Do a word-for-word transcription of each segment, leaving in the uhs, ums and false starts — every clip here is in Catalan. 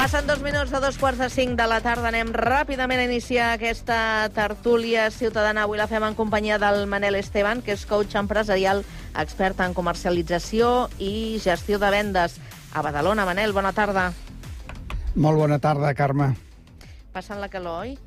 Passen dos minuts de dos quarts de cinc de la tarda. Anem ràpidament a iniciar aquesta tertúlia ciutadana. Avui la fem en companyia del Manel Esteban, que és coach empresarial, expert en comercialització i gestió de vendes a Badalona. Manel, bona tarda. Molt bona tarda, Carme. Passant la calor, oi?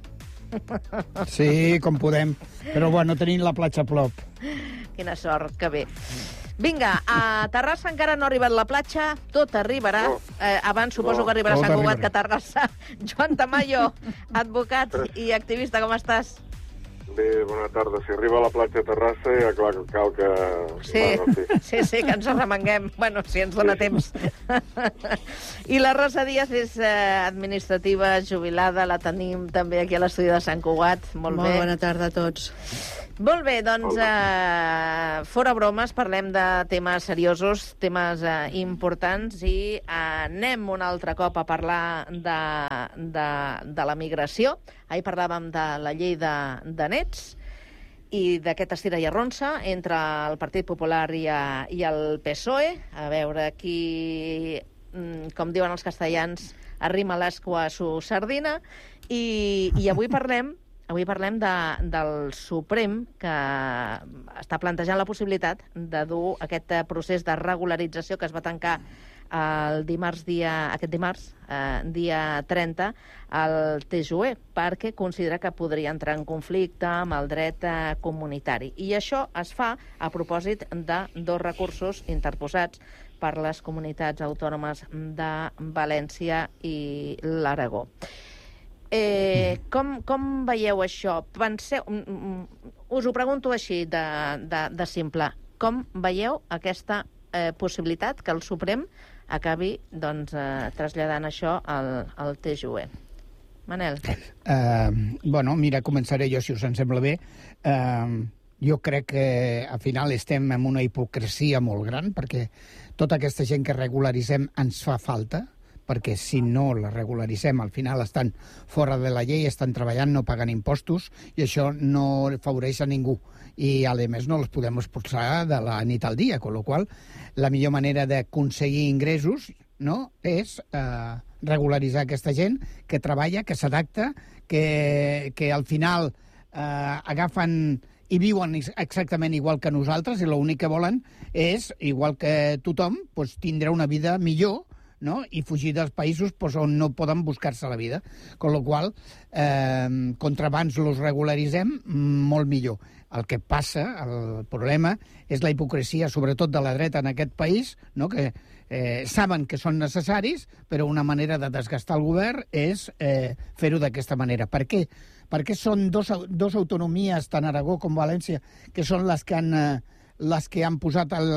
Sí, com podem. Però bueno, tenim la platja a prop. Quina sort, que bé. Vinga, a Terrassa encara no ha arribat la platja, tot arribarà. Eh, abans suposo que arribarà Sant Cugat que a Terrassa. Joan Tamayo, advocat i activista, com estàs? Bé, bona tarda. Si arriba a la platja a Terrassa, ja clar que cal que... Sí, bueno, sí. sí, sí, que ens arremanguem. Bueno, si ens dona sí. temps. I la Rosa Díaz és eh, administrativa, jubilada, la tenim també aquí a l'estudi de Sant Cugat. Molt, Molt bé. Bona tarda a tots. Molt bé, doncs, eh, fora bromes, parlem de temes seriosos, temes eh, importants, i eh, anem un altre cop a parlar de, de, de la migració. Ahir parlàvem de la llei de, de nets i d'aquest estira i arronsa entre el Partit Popular i, a, i el P S O E. A veure qui, com diuen els castellans, arrima l'escua a su sardina. I, i avui parlem... Avui parlem de, del Suprem, que està plantejant la possibilitat de dur aquest procés de regularització que es va tancar el dimarts dia, aquest dimarts, eh, dia trenta, al T J U E, perquè considera que podria entrar en conflicte amb el dret eh, comunitari. I això es fa a propòsit de dos recursos interposats per les comunitats autònomes de València i l'Aragó. Eh, com, com veieu això? Penseu, us ho pregunto així de, de, de simple. Com veieu aquesta eh, possibilitat que el Suprem acabi doncs, eh, traslladant això al, al T J U E? Manel? Uh, bueno, mira, començaré jo, si us en sembla bé. Uh, jo crec que al final estem en una hipocresia molt gran, perquè tota aquesta gent que regularitzem ens fa falta, perquè si no la regularitzem, al final estan fora de la llei, estan treballant, no paguen impostos, i això no afavoreix a ningú. I, a més, no els podem expulsar de la nit al dia, amb la qual cosa la millor manera d'aconseguir ingressos, no, és eh, regularitzar aquesta gent que treballa, que s'adapta, que, que al final eh, agafen i viuen exactament igual que nosaltres, i l'únic que volen és, igual que tothom, doncs, tindre una vida millor, no? I fugir dels països pues, on no poden buscar-se la vida. Con lo qual, eh, contra abans los regularitzem, molt millor. El que passa, el problema, és la hipocresia, sobretot de la dreta en aquest país, no? Que eh, saben que són necessaris, però una manera de desgastar el govern és eh, fer-ho d'aquesta manera. Per què? Perquè són dos, dos autonomies, tant Aragó com València, que són les que han... Eh, les que han posat el,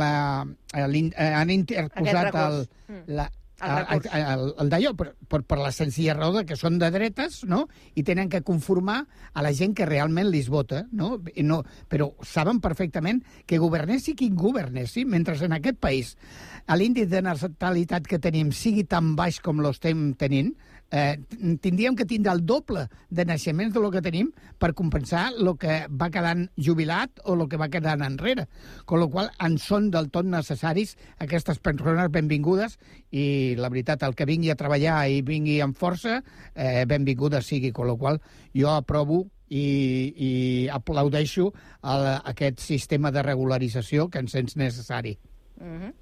el, han interposat el, la, el, el, el d'allò, per, per, per la senzilla raó que són de dretes, no? I tenen que conformar a la gent que realment li vota, no? I no, però saben perfectament que governessi qui governessi, mentre en aquest país l'índex de natalitat que tenim sigui tan baix com l'estem tenint, eh, tindríem que tindre el doble de naixements del que tenim per compensar el que va quedant jubilat o el que va quedant enrere. Con lo qual, ens són del tot necessaris aquestes persones benvingudes, i la veritat, el que vingui a treballar i vingui amb força, eh, benvinguda sigui. Con lo qual, jo aprovo i, i aplaudeixo el, aquest sistema de regularització que ens és necessari. Mm-hmm.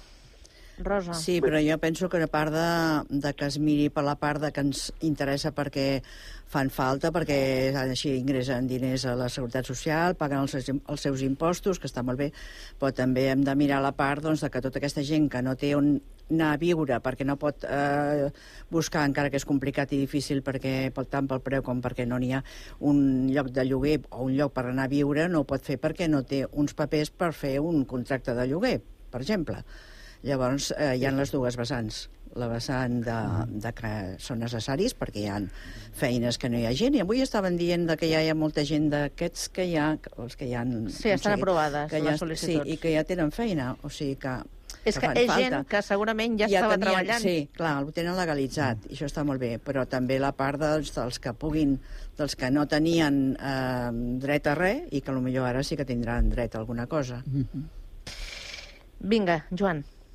Rosa. Sí, però jo penso que a part de, de que es miri per la part de que ens interessa perquè fan falta, perquè així ingressen diners a la Seguretat Social, paguen els, els seus impostos, que està molt bé, però també hem de mirar la part doncs, de que tota aquesta gent que no té on anar a viure perquè no pot eh, buscar, encara que és complicat i difícil, perquè tant pel preu com perquè no n'hi ha un lloc de lloguer o un lloc per anar a viure, no ho pot fer perquè no té uns papers per fer un contracte de lloguer, per exemple. Llavors, eh, hi ha les dues vessants. La vessant de, de que són necessaris perquè hi ha feines que no hi ha gent. I avui estaven dient que ja hi ha molta gent d'aquests que hi ha... Els que hi ha sí, estan aprovades que les ja, sol·licituds. Sí, i que ja tenen feina. O sigui que... És que, que és falta. Gent que segurament ja, ja estava tenien, treballant. Sí, clar, ho tenen legalitzat, i això està molt bé, però també la part dels, dels que puguin, dels que no tenien eh, dret a res, i que potser ara sí que tindran dret a alguna cosa. Vinga, Joan.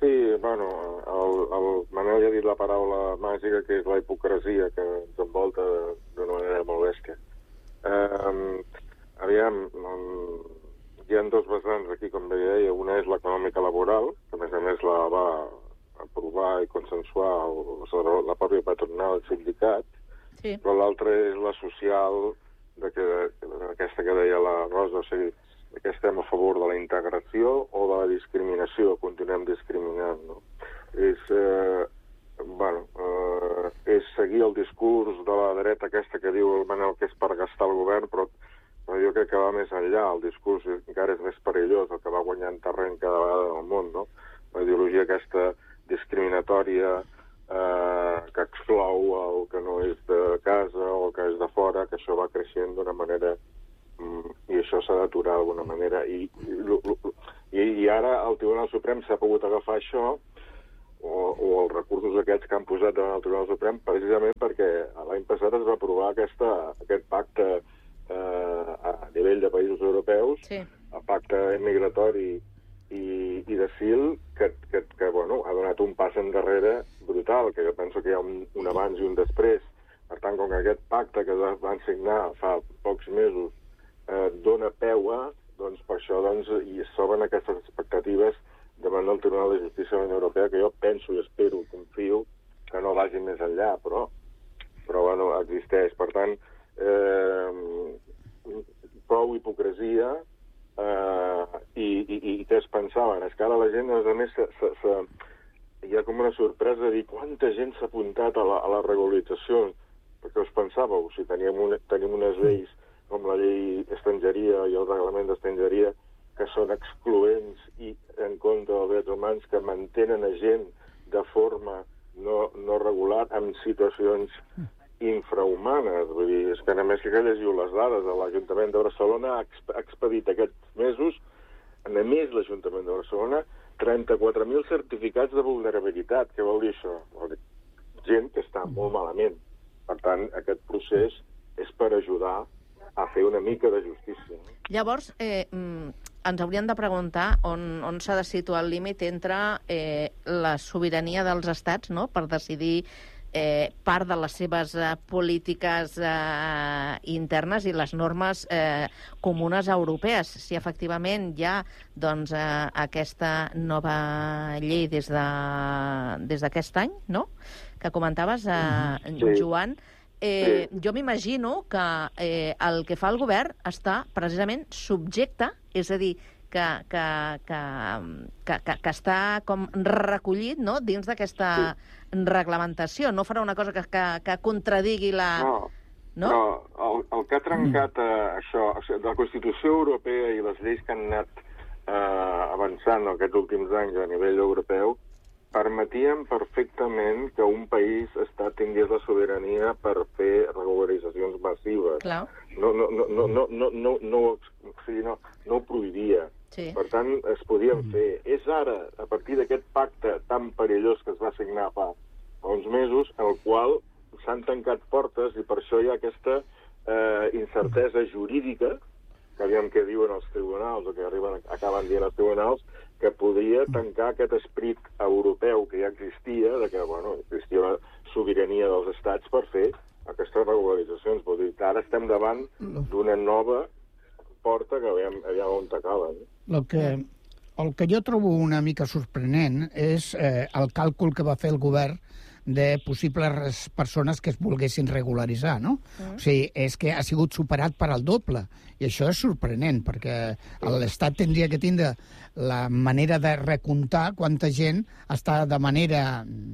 Sí, bueno, el, el Manel ja ha dit la paraula màgica, que és la hipocresia, que ens envolta d'una manera molt bèstia. Eh, aviam, um, hi ha dos vessants aquí, com bé deia. Una és l'econòmica laboral, que a més a més la va aprovar i consensuar el, la pròpia patronal, el sindicat, sí. Però l'altra és la social, de que, aquesta que deia la Rosa, o sigui, que estem a favor de la integració o de la discriminació, continuem discriminant, no? És, eh, bueno, eh, és seguir el discurs de la dreta aquesta que diu el Manel que és per gastar el govern, però, però jo crec que va més enllà, el discurs encara és més perillós, el que va guanyant terreny cada vegada en el món, no? La ideologia aquesta discriminatòria eh, que exclou el que no és de casa o el que és de fora, que això va creixent d'una manera i això s'ha d'aturar d'alguna manera. I, i, I ara el Tribunal Suprem s'ha pogut agafar això, o, o els recursos aquests que han posat davant el Tribunal Suprem, precisament perquè l'any passat es va aprovar aquesta, aquest pacte eh, a nivell de països europeus, sí. El pacte migratori i, i d'asil, que, que, que bueno, ha donat un pas endarrere brutal, que jo penso que hi ha un, un abans i un després. Per tant, com que aquest pacte que van signar fa pocs mesos Eh, dona peu a, doncs per això doncs, hi s'obren aquestes expectatives davant del Tribunal de Justícia de la Unió Europea, que jo penso i espero, confio, que no vagi més enllà, però, però bueno, existeix. Per tant, eh, prou hipocresia eh, i, i, i què es pensaven? És que ara la gent, a més, se, se, se, hi ha com una sorpresa de dir quanta gent s'ha apuntat a la, a la regularització, perquè us pensàveu, si teníem, un, tenim unes lleis com la llei d'estrangeria i el reglament d'estrangeria, que són excloents i en contra dels drets humans, que mantenen a gent de forma no, no regular en situacions infrahumanes. Vull dir, és que a més que llegiu les dades, l'Ajuntament de Barcelona ha expedit aquests mesos, a més l'Ajuntament de Barcelona, trenta-quatre mil certificats de vulnerabilitat. Què vol dir això? Vol dir gent que està molt malament. Per tant, aquest procés és per ajudar a fer una mica de justícia. Llavors, eh, ens hauríem de preguntar on, on s'ha de situar el límit entre eh, la sobirania dels estats, no?, per decidir eh, part de les seves eh, polítiques eh, internes i les normes eh, comunes europees. Si efectivament hi ha doncs, eh, aquesta nova llei des de, des d'aquest any, no?, que comentaves, eh, sí. Joan, Eh, sí. Jo m'imagino que eh, el que fa el govern està precisament subjecte, és a dir, que, que, que, que, que, que està com recollit, no?, dins d'aquesta sí. reglamentació. No farà una cosa que, que, que contradigui la... No, no? no el, el que ha trencat mm. eh, això, o sigui, la Constitució Europea i les lleis que han anat eh, avançant aquests últims anys a nivell europeu permetien perfectament que un país estat tingués la sobirania per fer regularitzacions massives. Clar. No, no, no, no, no, no, no, no, o sigui, no, no ho prohibia. Sí. Per tant, es podien fer. És ara, a partir d'aquest pacte tan perillós que es va signar fa, fa uns mesos, en el qual s'han tancat portes i per això hi ha aquesta eh, incertesa jurídica, que aviam què diuen els tribunals, o que arriben, acaben dient els tribunals, que podria tancar aquest esperit europeu que ja existia, de que, bueno, existia una sobirania dels estats per fer aquestes regularitzacions. Vol dir que ara estem davant d'una nova porta que aviam, aviam on t'acaba. No? El que, el que jo trobo una mica sorprenent és eh, el càlcul que va fer el govern de possibles persones que es volguessin regularitzar, no? Mm. O sigui, és que ha sigut superat per al doble, i això és sorprenent, perquè l'Estat tindria que tindre la manera de recomptar quanta gent està de manera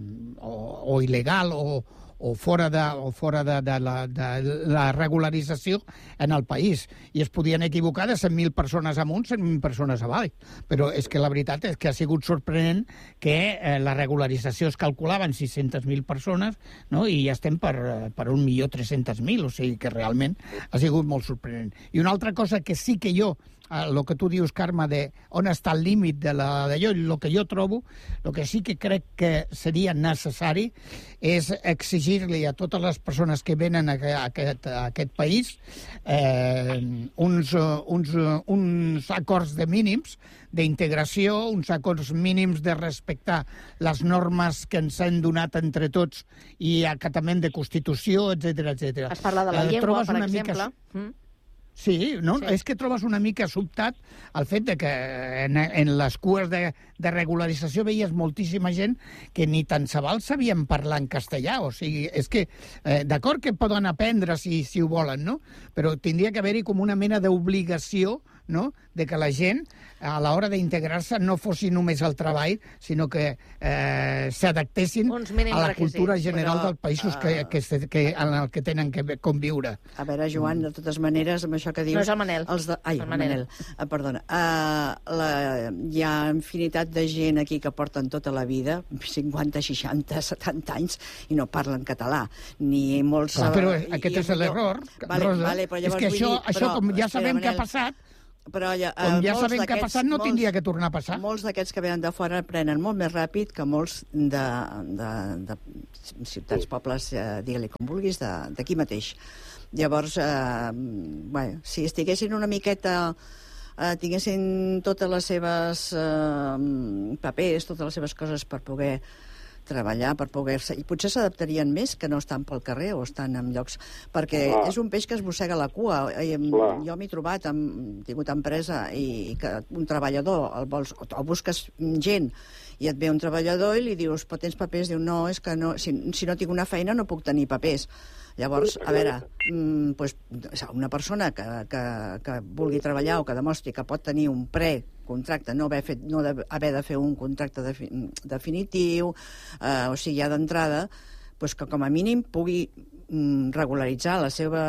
o, o il·legal o, o fora de, o fora de, de, la, de la regularització en el país. I es podien equivocar de cent mil persones amunt, cent mil persones avall. Però és que la veritat és que ha sigut sorprenent que eh, la regularització es calculava en sis-centes mil persones, no? I ja estem per, per un milió tres-centes mil, o sigui que realment ha sigut molt sorprenent. I una altra cosa que sí que jo el que tu dius, Carme, de on està el límit de d'allò, el que jo trobo, el que sí que crec que seria necessari és exigir-li a totes les persones que venen a aquest, a aquest país eh, uns, uns, uns acords de mínims d'integració, uns acords mínims de respectar les normes que ens han donat entre tots i acatament de Constitució, etcètera, etcètera. Es parla de la eh, llengua, per exemple. mica... Mm. Sí, no? Sí. És que trobes una mica sobtat el fet de que en, en les cues de, de regularització veies moltíssima gent que ni tan se val sabien parlar en castellà. O sigui, és que, eh, d'acord que poden aprendre si, si ho volen, no? Però tindria que haver-hi com una mena d'obligació, no?, de que la gent, a l'hora d'integrar-se, no fossi només el treball, sinó que eh, s'adaptessin a la cultura general dels països uh... que, que, que, en el que tenen que conviure. A veure, Joan, de totes maneres, amb això que dius... No és el Manel. Els de... Ai, el Manel. Manel. Uh, perdona. Uh, la... Hi ha infinitat de gent aquí que porten tota la vida, cinquanta, seixanta, setanta anys, i no parlen català. Ni molts... Clar, però aquest és l'error, vale, Rosa. Vale, però és que això, dir, això però, com ja espera, sabem Manel, què ha passat, però ja, com ja sabem què ha passat, no molts, tindria que tornar a passar. Molts d'aquests que venen de fora aprenen molt més ràpid que molts de, de, de ciutats, pobles, eh, digue-li com vulguis, d'aquí mateix. Llavors, eh, bueno, si estiguessin una miqueta... Eh, tinguessin totes les seves eh, papers, totes les seves coses per poder treballar, per poder-se... I potser s'adaptarien més que no estan pel carrer o estan en llocs... Perquè ah. és un peix que es mossega la cua. I, jo m'he trobat, hem tingut empresa i que un treballador, el vols, o busques gent i et ve un treballador i li dius, però tens papers? Diu, no, és que no, si, si no tinc una feina no puc tenir papers. Llavors, a veure, mm, pues, una persona que, que, que vulgui treballar o que demostri que pot tenir un precontracte, no haver, fet, no haver de fer un contracte defi, definitiu, eh, o sigui, ja d'entrada, pues que com a mínim pugui mm, regularitzar la seva,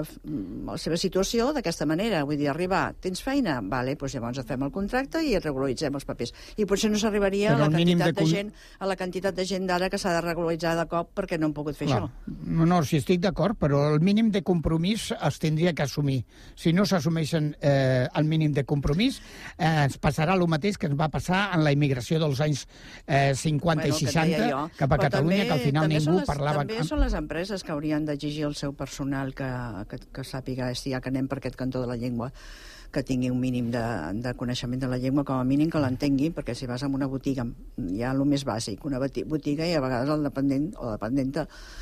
la seva situació d'aquesta manera. Vull dir, arribar, tens feina? Vale, doncs llavors fem el contracte i regularitzem els papers. I potser no s'arribaria a la quantitat de, de gent a la quantitat de gent d'ara que s'ha de regularitzar de cop perquè no han pogut fer Clar. Això. No, no, si estic d'acord, però el mínim de compromís es tindria que assumir. Si no s'assumeixen eh, el mínim de compromís, eh, ens passarà el mateix que ens va passar en la immigració dels anys eh, cinquanta bueno, i seixanta cap a però Catalunya, també, que al final ningú les, parlava... També són les empreses que haurien d'exigir al seu personal que, que, que sàpiga, si ja que anem per aquest cantó de la llengua, que tingui un mínim de, de coneixement de la llengua, com a mínim que l'entengui, perquè si vas a una botiga, hi ha el més bàsic, una botiga, i a vegades el dependent o dependenta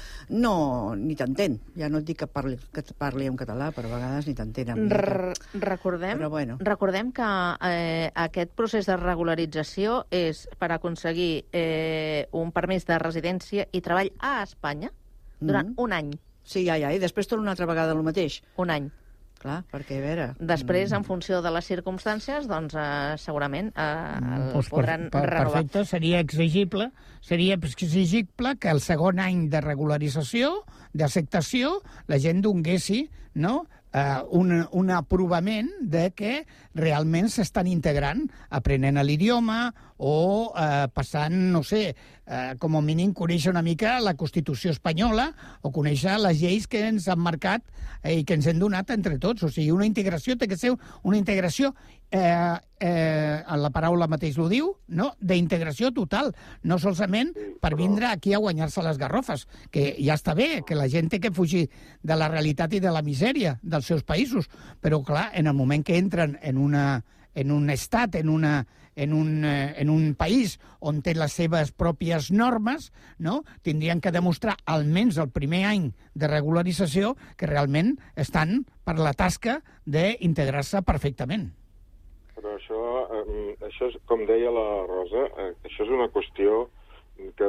no, ni t'entén. Ja no et dic que parli, que parli en català, però a vegades ni t'entenen. Recordem, bueno. recordem que eh, aquest procés de regularització és per aconseguir eh, un permís de residència i treball a Espanya durant mm. un any. Sí, ja, ja, i després torna una altra vegada el mateix. Un any. Clar, perquè, a veure... Després, en funció de les circumstàncies, doncs eh, segurament eh, el pues podran per, per, renovar. Perfecte, seria exigible, seria exigible que el segon any de regularització, d'acceptació, la gent donguessi, no?, Uh, un, un aprovament de que realment s'estan integrant, aprenent l'idioma o uh, passant, no sé, uh, com a mínim conèixer una mica la Constitució espanyola o conèixer les lleis que ens han marcat eh, i que ens han donat entre tots. O sigui, una integració té que ser una integració, eh, eh, la paraula mateix ho diu, no? D'integració total, no solament per vindre aquí a guanyar-se les garrofes, que ja està bé, que la gent té que fugir de la realitat i de la misèria dels seus països, però clar, en el moment que entren en, una, en un estat, en, una, en, un, en un país on té les seves pròpies normes, no? Tindrien que demostrar almenys el primer any de regularització que realment estan per la tasca d'integrar-se perfectament. Però això, eh, això és, com deia la Rosa, eh, això és una qüestió que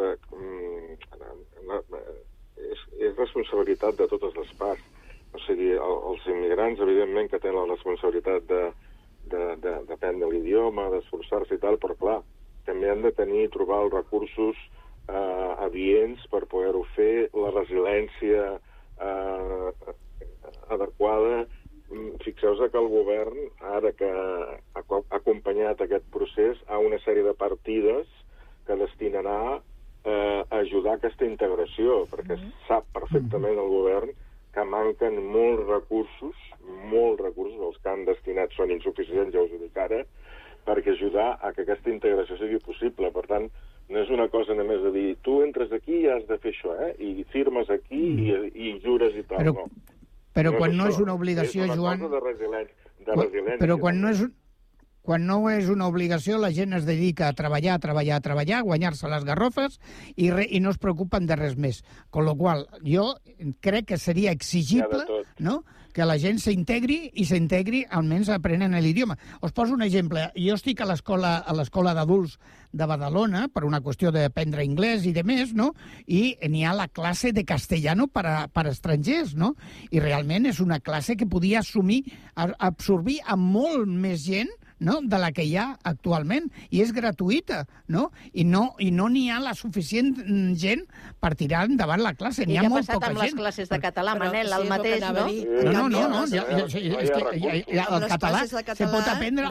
eh, és, és responsabilitat de totes les parts. O sigui, el, els immigrants, evidentment, que tenen la responsabilitat de, de, de, d'aprendre l'idioma, d'esforçar-se i tal, però, clar, també han de tenir i trobar els recursos eh, adients per poder-ho fer, la resiliència eh, adequada. Fixeu-vos que el govern, ara que ha acompanyat aquest procés, ha una sèrie de partides que destinarà eh, a ajudar aquesta integració, perquè mm-hmm. sap perfectament el govern que manquen molts recursos, molts recursos, els que han destinat són insuficients, ja us ho dic ara, perquè ajudar a que aquesta integració sigui possible. Per tant, no és una cosa només de dir, tu entres aquí i has de fer això, eh? I firmes aquí mm. i, i jures i tal. Però, no. però no quan és no això. és una obligació, és una Joan... cosa de resiliència. De resiliència però quan no és... Quan no és una obligació, la gent es dedica a treballar, a treballar, a treballar, a guanyar-se les garrofes i, re, i no es preocupen de res més. Con lo qual, jo crec que seria exigible, no?, que la gent s'integri i s'integri almenys aprenent l'idioma. Us poso un exemple. Jo estic a l'escola a l'escola d'adults de Badalona per una qüestió d'aprendre anglès i de més, no? I n'hi ha la classe de castellano per a, per a estrangers, no? I realment és una classe que podia assumir, absorbir a molt més gent, no?, de la que hi ha actualment, i és gratuïta, no? I no i no n'hi ha la suficient gent per tirar endavant la classe. I què ha passat amb les classes de català, Manel? El mateix, no? No, no, no, és que el català se pot aprendre...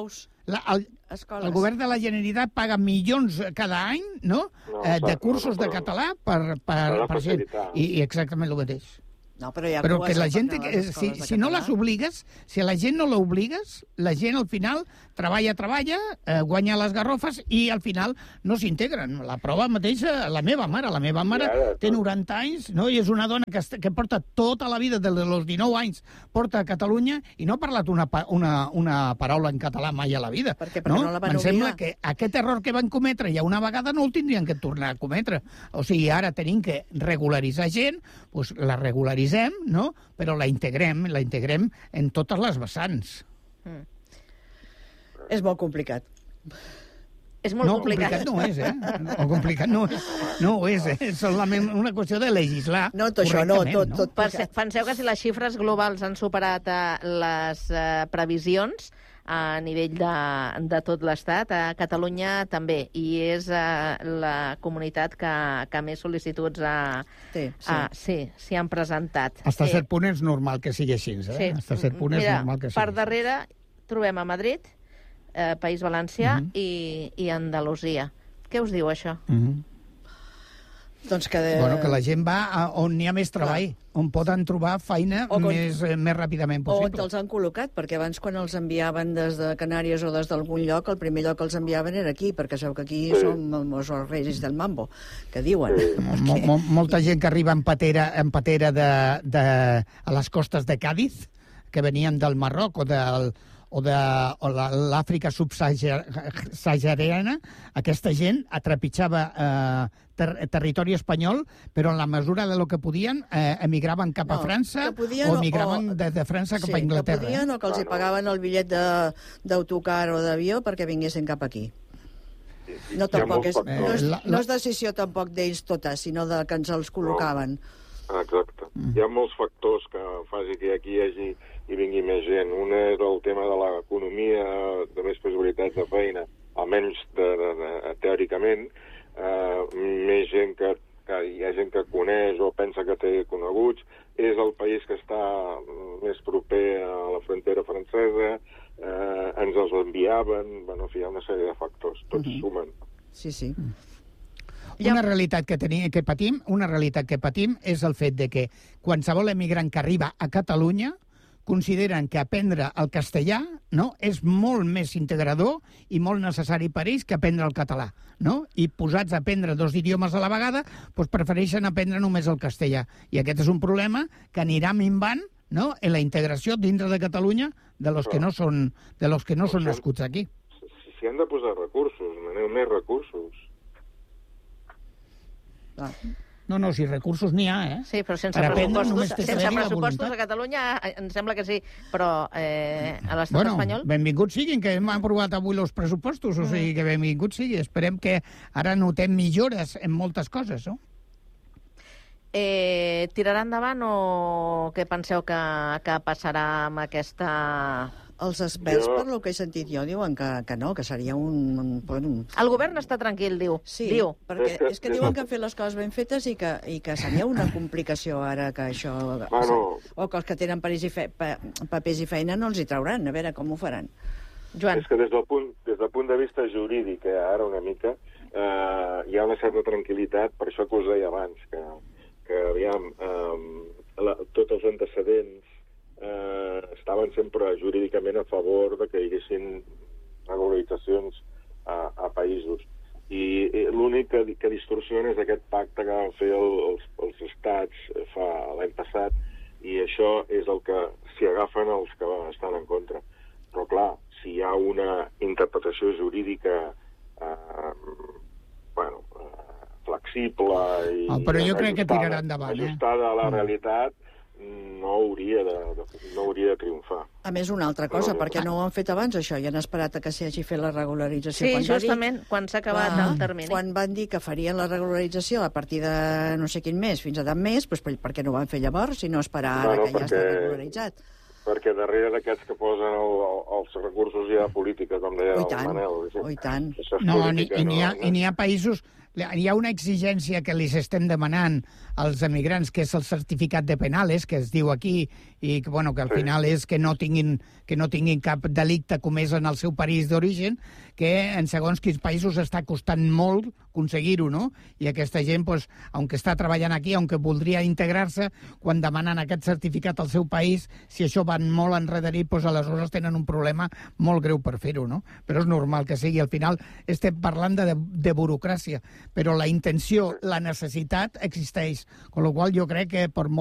El govern de la Generalitat paga milions cada any, no?, de cursos de català per gent. I exactament el mateix. No, però hi ha però que la gent, si, si no les obligues, si a la gent no l'obligues, la gent al final treballa, treballa, eh, guanya les garrofes i al final no s'integren. La prova mateixa, la meva mare, la meva mare té noranta anys, no?, i és una dona que, que porta tota la vida, des dels dinou anys, porta a Catalunya i no ha parlat una, una, una paraula en català mai a la vida. Perquè, perquè no? no la van Em sembla obligar. que aquest error que van cometre ja una vegada no el tindrien que tornar a cometre. O sigui, ara tenim que regularitzar gent, doncs la regularitzem, no? Però la integrem, la integrem en totes les vessants. Mm. És molt complicat. És molt no, complicat. complicat no és, eh? No, complicat no és, no ho és, eh? És solament una qüestió de legislar. No, tot això no, tot, no? tot. Penseu que si les xifres globals han superat eh, les eh, previsions a nivell de, de tot l'Estat, a Catalunya també, i és uh, la comunitat que, que més sol·licituds ha, sí, sí. ha, sí, s'hi han presentat. Hasta sí. cert punt és normal que sigui així, eh? Sí. Hasta cert punt és Mira, normal que sigui per darrere trobem a Madrid, eh, País Valencià uh -huh. i, i Andalusia. Què us diu això? Uh -huh. Doncs que... De... Bueno, que la gent va a on n'hi ha més treball, clar, on poden trobar feina com... més, eh, més ràpidament possible. O on els han col·locat, perquè abans quan els enviaven des de Canàries o des d'algun lloc, el primer lloc que els enviaven era aquí, perquè sabeu que aquí sí. som els reis del mambo, que diuen. Sí. Mo mo molta gent que arriba en patera, en patera de, de, a les costes de Càdiz, que venien del Marroc o del o de l'Àfrica subsahariana, aquesta gent atrepitjava eh, ter territori espanyol, però en la mesura de lo que podien eh, emigraven cap a no, França podien, o emigraven o, de, de França cap sí, a Anglaterra. Que podien, eh? O que els hi pagaven el bitllet d'autocar o d'avió perquè vinguessin cap aquí. No, tampoc és, no, és, no és decisió tampoc d'ells totes, sinó de que ens els col·locaven. No. Exacte. Mm. Hi ha molts factors que facin que aquí hi hagi i vingui més gent. Un és el tema de l'economia, de més possibilitats de feina, almenys de, de, de, teòricament, eh, més gent que, que hi ha gent que coneix o pensa que té coneguts, és el país que està més proper a la frontera francesa, eh, ens els enviaven, bueno, hi ha una sèrie de factors, tots mm-hmm. sumen. Sí, sí. Mm. Una realitat que, tenim, que patim, una realitat que patim és el fet de que qualsevol emigrant que arriba a Catalunya consideren que aprendre el castellà, no?, és molt més integrador i molt necessari per ells que aprendre el català, no? I posats a aprendre dos idiomes a la vegada, doncs prefereixen aprendre només el castellà. I aquest és un problema que anirà minvant, no?, en la integració dintre de Catalunya de los que no són, de los que no són nascuts aquí. Si han de posar recursos, maneu més recursos. Ah. No, no, si recursos n'hi ha, eh? Sí, però sense per pressupostos, sense pressupostos a Catalunya em sembla que sí, però eh, a l'estat bueno, espanyol... benvinguts siguin, que hem aprovat avui els pressupostos, o sigui que benvinguts sigui. Esperem que ara notem millores en moltes coses, no? Eh, tirarà endavant o què penseu que, que passarà amb aquesta... Els experts, jo... per lo que he sentit jo, diuen que, que no, que seria un... un, un... El govern està tranquil, diu. Sí, diu. perquè és que diuen que han fet les coses ben fetes i que, i que seria una complicació ara que això... Bueno. O que els que tenen papers i, fe, pa, papers i feina no els hi trauran, a veure com ho faran. Joan. És que des del punt, des del punt de vista jurídic, eh, ara una mica, eh, hi ha una certa tranquil·litat, per això que us deia abans, que, que aviam, eh, la, tots els antecedents eh, estan el, els, els estats fa l'any passat, i això és el que s'hi agafen els que estan en contra. Però, clar, si hi ha una interpretació jurídica eh, bueno, eh, flexible i oh, però jo crec que tirarà ajustada, endavant, eh? ajustada a la realitat, no hauria de, de, no hauria de triomfar. A més, una altra cosa, No, perquè no ho han fet abans, això, i han esperat a que s'hagi fet la regularització. Sí, Quan va justament, dir, quan s'ha acabat va, el termini. Quan van dir que farien la regularització a partir de no sé quin mes, fins a tant mes, doncs per, per què no ho van fer llavors, si no esperar ara Bueno, que ja perquè- està regularitzat? Perquè darrere d'aquests que posen el, el, els recursos hi ha política, com deia Oh, i el tant, Manel. oh, i tant. Això és No, ni, política, i n'hi ha, no, i n'hi ha països... Hi ha una exigència que li estem demanant als emigrants, que és el certificat de penales, que es diu aquí, i que, bueno, que al Sí. final és que no tinguin, que no tinguin cap delicte comès en el seu país d'origen, que en segons quins països està costant molt aconseguir-ho, no? I aquesta gent, pues, aunque està treballant aquí, aunque voldria integrar-se, quan demanen aquest certificat al seu país, si això van molt enrederit, pues, aleshores tenen un problema molt greu per fer-ho, no? Però és normal que sigui. Al final estem parlant de, de burocràcia, però la intenció, la necessitat existeix. Con lo qual jo crec que per molt